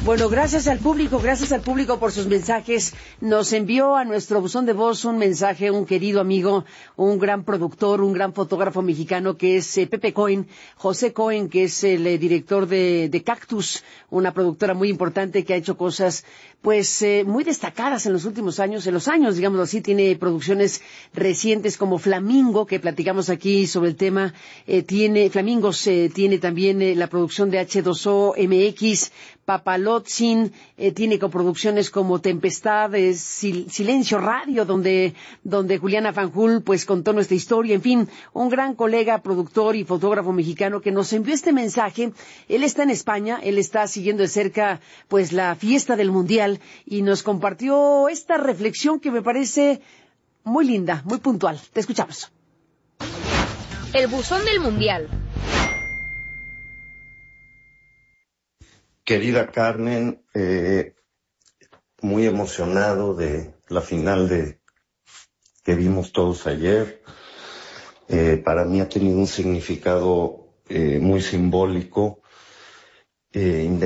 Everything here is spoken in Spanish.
Bueno, gracias al público por sus mensajes. Nos envió a nuestro buzón de voz un mensaje un querido amigo, un gran productor, un gran fotógrafo mexicano que es Pepe Cohen, José Cohen, que es el director de Cactus, una productora muy importante que ha hecho cosas pues muy destacadas en los últimos años, digamos así. Tiene producciones recientes como Flamingo, que platicamos aquí sobre el tema. Tiene también la producción de H2O MX, Papalotzin, tiene coproducciones como Tempestad, Silencio Radio, donde Juliana Fanjul pues contó nuestra historia. En fin, un gran colega, productor y fotógrafo mexicano que nos envió este mensaje. Él está en España, él está siguiendo de cerca pues la fiesta del Mundial y nos compartió esta reflexión que me parece muy linda, muy puntual. Te escuchamos. El buzón del Mundial. Querida Carmen, muy emocionado de la final que vimos todos ayer. Para mí ha tenido un significado muy simbólico,